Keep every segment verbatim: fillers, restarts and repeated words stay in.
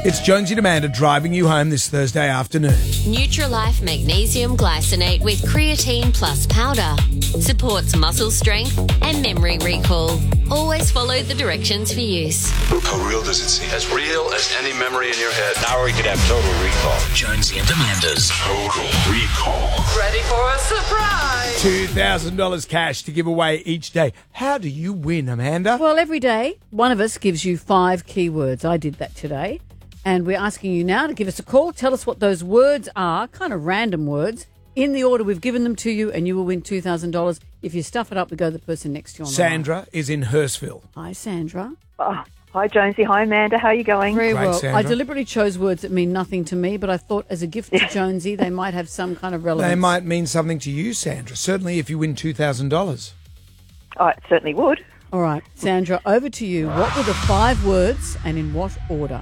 It's Jonesy and Amanda driving you home this Thursday afternoon. Nutrilife Magnesium Glycinate with Creatine Plus Powder. Supports muscle strength and memory recall. Always follow the directions for use. How real does it seem? As real as any memory in your head. Now we could have total recall. Jonesy and Amanda's Total Recall. Ready for a surprise? two thousand dollars cash to give away each day. How do you win, Amanda? Well, every day, one of us gives you five keywords. I did that today. And we're asking you now to give us a call. Tell us what those words are, kind of random words, in the order we've given them to you, and you will win two thousand dollars. If you stuff it up, we go to the person next to you on the Sandra line. is in Hurstville. Hi, Sandra. Oh, hi, Jonesy. Hi, Amanda. How are you going? Very Great, well. Sandra. I deliberately chose words that mean nothing to me, but I thought as a gift to Jonesy, they might have some kind of relevance. They might mean something to you, Sandra. Certainly if you win two thousand dollars. Oh, it certainly would. All right, Sandra, over to you. What were the five words and in what order?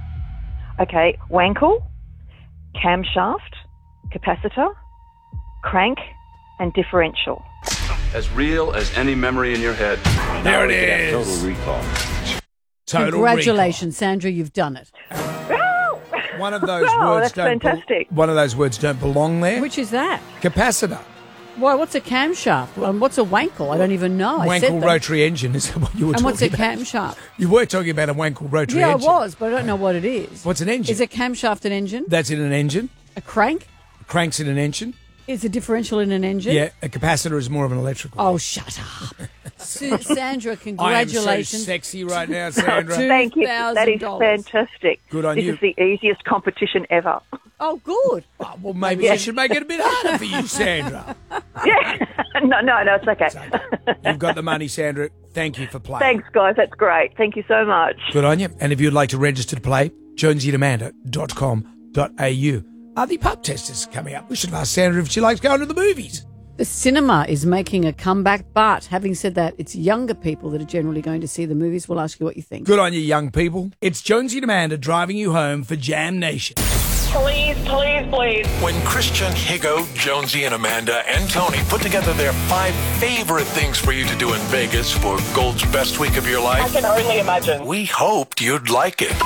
Okay, wankle, camshaft, capacitor, crank, and differential. As real as any memory in your head. There it We could have is. total recall. Total Congratulations, Sandra, you've done it. Oh, recall. One of those Oh, words that's don't. bel- fantastic. one of those words don't belong there. Which is that? Capacitor. Why, what's a camshaft? And what's a wankle? I don't even know. I said Wankle that. rotary engine is what you were And talking what's a about. camshaft? You were talking about a wankle rotary Yeah, I engine. was, but I don't know what it is. What's an engine? Is a camshaft an engine? That's in an engine. A crank? Cranks in an engine. Is a differential in an engine? Yeah, a capacitor is more of an electrical. Oh, shut up. Su- Sandra, I am so congratulations. sexy right now, Sandra. thank you. That is two thousand dollars. fantastic. Good on this you. This is the easiest competition ever. Oh, good. Oh, well, maybe I should make it a bit harder for you, Sandra. Yeah. no, no, no, it's okay. You've got the money, Sandra. Thank you for playing. Thanks, guys. That's great. Thank you so much. Good on you. And if you'd like to register to play, jonesy and amanda dot com dot a u. Are the pub testers coming up? We should have asked Sandra if she likes going to the movies. The cinema is making a comeback, but having said that, it's younger people that are generally going to see the movies. We'll ask you what you think. Good on you, young people. It's Jonesy and Amanda driving you home for Jam Nation. Please, please, please. When Christian, Higo, Jonesy, and Amanda and Tony put together their five favorite things for you to do in Vegas for Gold's best week of your I life, can only imagine. we hoped you'd like it.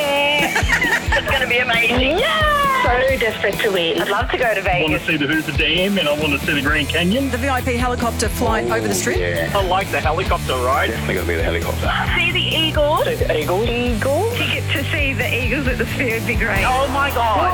Yeah. It's going to be amazing. Yeah. So desperate to win. I'd love to go to I want Vegas. to see the Hoover Dam and I want to see the Grand Canyon. The V I P helicopter flying over the strip. Yeah. I like the helicopter ride. Definitely going to be the helicopter. See the Eagles. See the Eagles. Eagles. Ticket to see the Eagles at the Sphere would be great. Oh my God.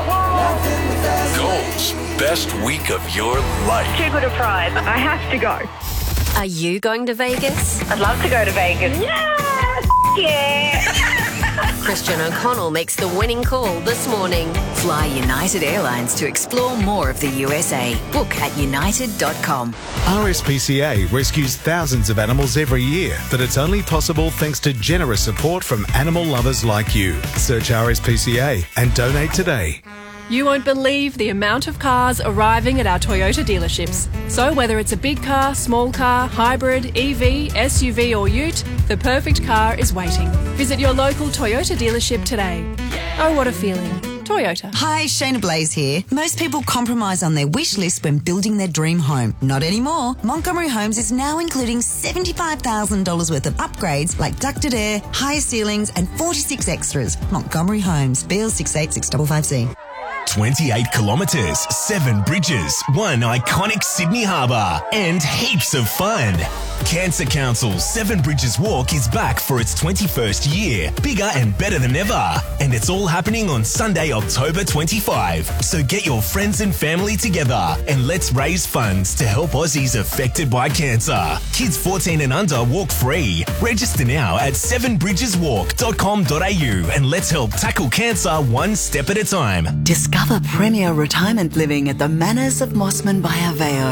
Gold's best week of your life. Too good a prize. I have to go. Are you going to Vegas? I'd love to go to Vegas. Yeah. Yeah. Christian O'Connell makes the winning call this morning. Fly United Airlines to explore more of the U S A. Book at united dot com. R S P C A rescues thousands of animals every year, but it's only possible thanks to generous support from animal lovers like you. Search R S P C A and donate today. You won't believe the amount of cars arriving at our Toyota dealerships. So whether it's a big car, small car, hybrid, E V, S U V or ute, the perfect car is waiting. Visit your local Toyota dealership today. Oh, what a feeling. Toyota. Hi, Shayna Blaze here. Most people compromise on their wish list when building their dream home. Not anymore. Montgomery Homes is now including seventy-five thousand dollars worth of upgrades like ducted air, higher ceilings and forty-six extras. Montgomery Homes, B L six eight six five five C. twenty-eight kilometres, seven bridges, one iconic Sydney harbour, and heaps of fun. Cancer Council's Seven Bridges Walk is back for its twenty-first year, bigger and better than ever. And it's all happening on Sunday, October twenty-fifth. So get your friends and family together and let's raise funds to help Aussies affected by cancer. Kids fourteen and under walk free. Register now at seven bridges walk dot com dot a u and let's help tackle cancer one step at a time. Discover premier retirement living at the Manors of Mossman by Aveo.